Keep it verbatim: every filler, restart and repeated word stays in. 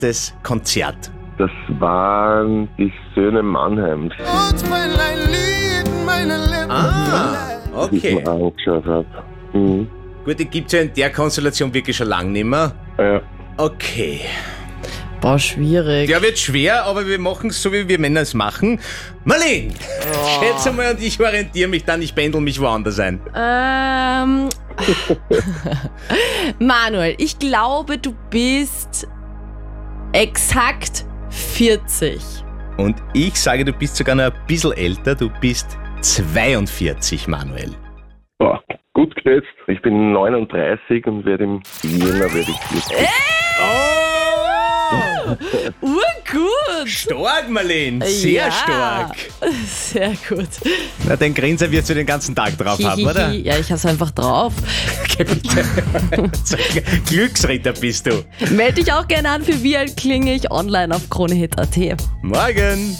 erstes Konzert? Das waren die Söhne Mannheims, Ah, die ich okay. mir angeschaut habe. Mhm. Gut, die gibt es ja in der Konstellation wirklich schon lange nicht mehr. Ja. Okay. Boah, schwierig. Der wird schwer, aber wir machen es so, wie wir Männer es machen. Marlene, schätze mal und ich orientiere mich dann, ich pendel mich woanders ein. Ähm, Manuel, ich glaube, du bist exakt vierzig. Und ich sage, du bist sogar noch ein bisschen älter, du bist zweiundvierzig, Manuel. Boah, gut geschätzt. Ich bin neununddreißig und werde im Jänner werde ich vierzig. Oh! Urgut! Stark, Marlene, sehr Ja. stark. Sehr gut. Na, den Grinser wirst du den ganzen Tag drauf haben, oder? Hihihi. Ja, ich hab's einfach drauf. So, Glücksritter bist du. Melde dich auch gerne an für Wie alt klinge ich online auf kronehit punkt at. Morgen.